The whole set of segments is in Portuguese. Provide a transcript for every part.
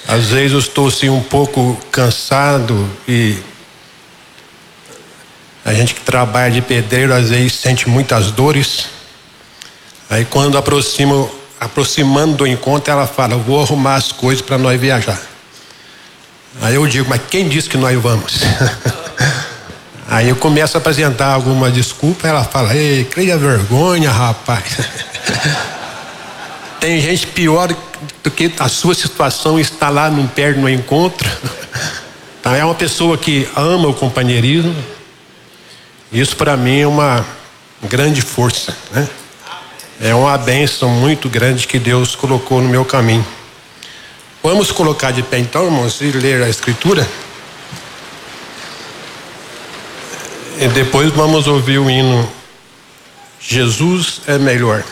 Às vezes eu estou assim um pouco cansado e a gente que trabalha de pedreiro às vezes sente muitas dores. Aí quando aproximando do encontro, ela fala: eu vou arrumar as coisas para nós viajar. Aí eu digo: mas quem disse que nós vamos? Aí eu começo a apresentar alguma desculpa, ela fala: ei, cria vergonha, rapaz. Tem gente pior do que a sua situação está lá perto no encontro. Então é uma pessoa que ama o companheirismo. Isso para mim é uma grande força, né? É uma bênção muito grande que Deus colocou no meu caminho. Vamos colocar de pé então, irmãos, e ler a Escritura. E depois vamos ouvir o hino Jesus é Melhor.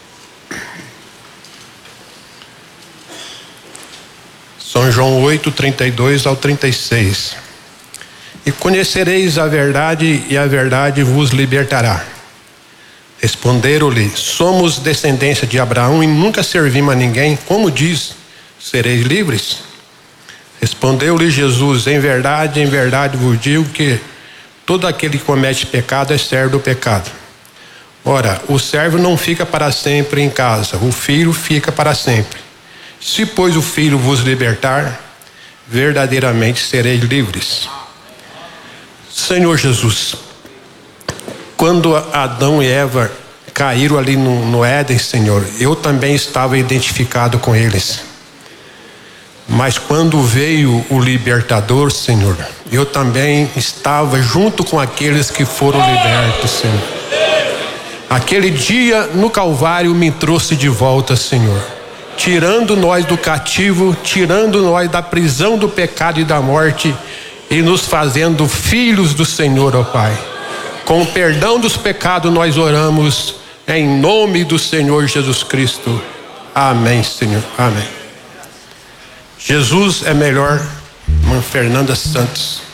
São João 8, 32 ao 36. E conhecereis a verdade, e a verdade vos libertará. Responderam-lhe: somos descendência de Abraão e nunca servimos a ninguém. Como diz, sereis livres? Respondeu-lhe Jesus: em verdade vos digo que todo aquele que comete pecado é servo do pecado. Ora, o servo não fica para sempre em casa, o filho fica para sempre. Se, pois, o filho vos libertar, verdadeiramente sereis livres. Senhor Jesus, quando Adão e Eva caíram ali no Éden, Senhor, eu também estava identificado com eles. Mas quando veio o libertador, Senhor, eu também estava junto com aqueles que foram libertos, Senhor. Aquele dia no Calvário me trouxe de volta, Senhor, tirando nós do cativo, tirando nós da prisão do pecado e da morte e nos fazendo filhos do Senhor, ó Pai. Com o perdão dos pecados nós oramos em nome do Senhor Jesus Cristo. Amém, Senhor. Amém. Jesus é melhor, irmã Fernanda Santos.